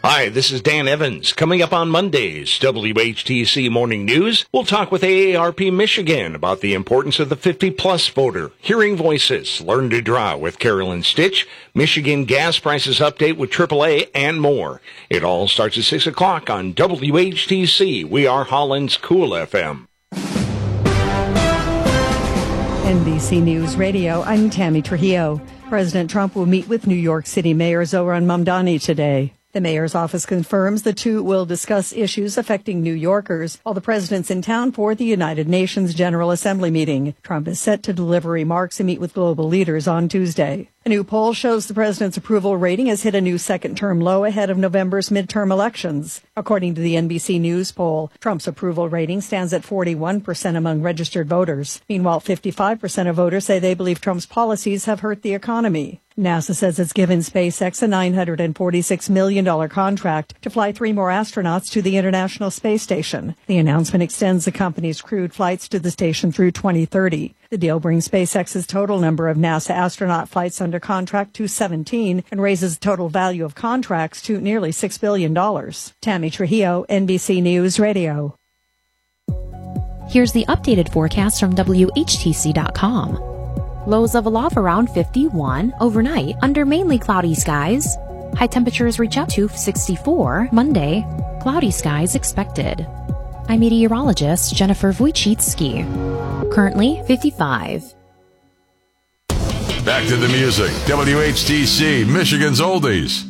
Hi, this is Dan Evans. Coming up on Monday's WHTC Morning News, we'll talk with AARP Michigan about the importance of the 50-plus voter, hearing voices, learn to draw with Carolyn Stitch, Michigan gas prices update with AAA, and more. It all starts at 6 o'clock on WHTC. We are Holland's Cool FM. NBC News Radio, I'm Tammy Trujillo. President Trump will meet with New York City Mayor Zohran Mamdani today. The mayor's office confirms the two will discuss issues affecting New Yorkers while the president's in town for the United Nations General Assembly meeting. Trump is set to deliver remarks and meet with global leaders on Tuesday. A new poll shows the president's approval rating has hit a new second-term low ahead of November's midterm elections. According to the NBC News poll, Trump's approval rating stands at 41% among registered voters. Meanwhile, 55% of voters say they believe Trump's policies have hurt the economy. NASA says it's given SpaceX a $946 million contract to fly 3 more astronauts to the International Space Station. The announcement extends the company's crewed flights to the station through 2030. The deal brings SpaceX's total number of NASA astronaut flights under contract to 17 and raises the total value of contracts to nearly $6 billion. Tammy Trujillo, NBC News Radio. Here's the updated forecast from WHTC.com. Lows level off around 51 overnight under mainly cloudy skies. High temperatures reach up to 64 Monday. Cloudy skies expected. I'm meteorologist Jennifer Wojcicki. Currently 55. Back to the music. WHTC, Michigan's Oldies.